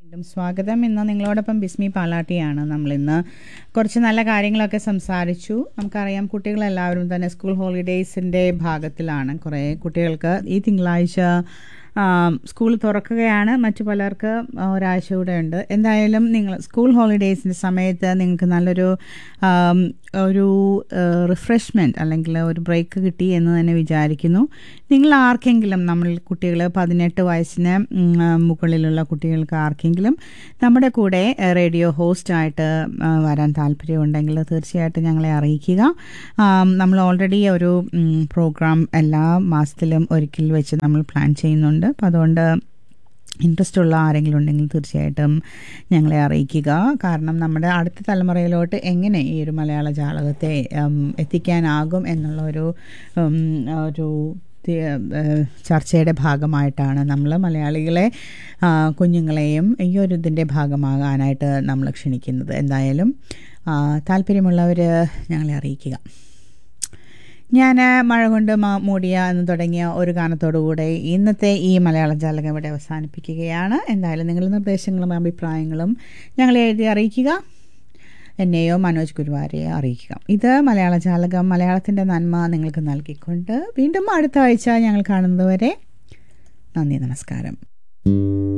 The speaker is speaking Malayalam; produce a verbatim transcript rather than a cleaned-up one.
വീണ്ടും സ്വാഗതം. ഇന്ന് നിങ്ങളോടൊപ്പം ബിസ്മി പാലാട്ടിയാണ്. നമ്മളിന്ന് കുറച്ച് നല്ല കാര്യങ്ങളൊക്കെ സംസാരിച്ചു. നമുക്കറിയാം, കുട്ടികളെല്ലാവരും തന്നെ സ്കൂൾ ഹോളിഡേയ്സിൻ്റെ ഭാഗത്തിലാണ്. കുറേ കുട്ടികൾക്ക് ഈ തിങ്കളാഴ്ച സ്കൂൾ തുറക്കുകയാണ്, മറ്റു പലർക്ക് ഒരാഴ്ച കൂടെ ഉണ്ട്. എന്തായാലും നിങ്ങൾ സ്കൂൾ ഹോളിഡേയ്സിൻ്റെ സമയത്ത് നിങ്ങൾക്ക് നല്ലൊരു ഒരു റിഫ്രഷ്മെൻറ്റ് അല്ലെങ്കിൽ ഒരു ബ്രേക്ക് കിട്ടി എന്ന് തന്നെ വിചാരിക്കുന്നു. നിങ്ങൾ ആർക്കെങ്കിലും, നമ്മൾ കുട്ടികൾ പതിനെട്ട് വയസ്സിന് മുകളിലുള്ള കുട്ടികൾക്ക് ആർക്കെങ്കിലും നമ്മുടെ കൂടെ റേഡിയോ ഹോസ്റ്റായിട്ട് വരാൻ താല്പര്യമുണ്ടെങ്കിൽ തീർച്ചയായിട്ടും ഞങ്ങളെ അറിയിക്കുക. നമ്മൾ ഓൾറെഡി ഒരു പ്രോഗ്രാം എല്ലാ മാസത്തിലും ഒരിക്കൽ വെച്ച് നമ്മൾ പ്ലാൻ ചെയ്യുന്നുണ്ട്. അപ്പം അതുകൊണ്ട് ഇൻട്രസ്റ്റ് ഉള്ള ആരെങ്കിലും ഉണ്ടെങ്കിൽ തീർച്ചയായിട്ടും ഞങ്ങളെ അറിയിക്കുക. കാരണം നമ്മുടെ അടുത്ത തലമുറയിലോട്ട് എങ്ങനെ ഈ ഒരു മലയാള ജാലകത്തെ എത്തിക്കാനാകും എന്നുള്ള ഒരു ഒരു ചർച്ചയുടെ ഭാഗമായിട്ടാണ് നമ്മൾ മലയാളികളെ, കുഞ്ഞുങ്ങളെയും ഈ ഒരു ഇതിൻ്റെ ഭാഗമാകാനായിട്ട് നമ്മൾ ക്ഷണിക്കുന്നത്. എന്തായാലും താല്പര്യമുള്ളവർ ഞങ്ങളെ അറിയിക്കുക. ഞാൻ മഴ കൊണ്ട് മൂടിയ എന്ന് തുടങ്ങിയ ഒരു ഗാനത്തോടുകൂടെ ഇന്നത്തെ ഈ മലയാള ജാലകം ഇവിടെ അവസാനിപ്പിക്കുകയാണ്. എന്തായാലും നിങ്ങളുടെ നിർദ്ദേശങ്ങളും അഭിപ്രായങ്ങളും ഞങ്ങളെ എഴുതി അറിയിക്കുക. എന്നെയോ മനോജ് ഗുരുവാരെയോ അറിയിക്കുക. ഇത് മലയാള ജാലകം, മലയാളത്തിൻ്റെ നന്മ നിങ്ങൾക്ക് നൽകിക്കൊണ്ട് വീണ്ടും അടുത്ത ആഴ്ച ഞങ്ങൾ കാണുന്നതുവരെ നന്ദി, നമസ്കാരം.